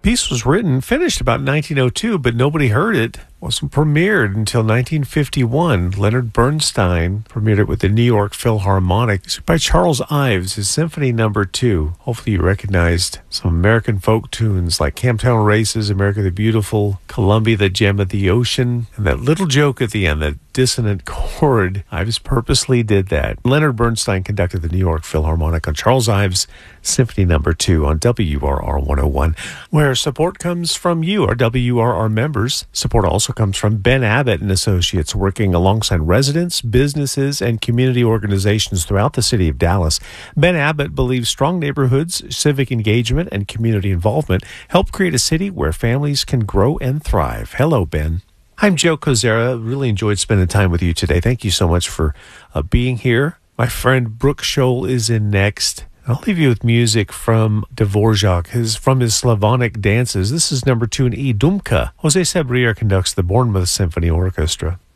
piece was written, finished about 1902, but nobody heard it. Wasn't premiered until 1951. Leonard Bernstein premiered it with the New York Philharmonic. It's by Charles Ives, his Symphony No. 2. Hopefully you recognized some American folk tunes like Camptown Races, America the Beautiful, Columbia, the Gem of the Ocean, and that little joke at the end, that dissonant chord. Ives purposely did that. Leonard Bernstein conducted the New York Philharmonic on Charles Ives' Symphony No. 2 on WRR 101, where support comes from you, our WRR members. Support also comes from Ben Abbott and Associates, working alongside residents, businesses, and community organizations throughout the city of Dallas. Ben Abbott believes strong neighborhoods, civic engagement, and community involvement help create a city where families can grow and thrive. Hello, Ben. I'm Joe Kozera. Really enjoyed spending time with you today. Thank you so much for being here. My friend Brooke Scholl is in next. I'll leave you with music from Dvorak, from his Slavonic dances. This is number 2 in E, Dumka. Jose Sabrier conducts the Bournemouth Symphony Orchestra.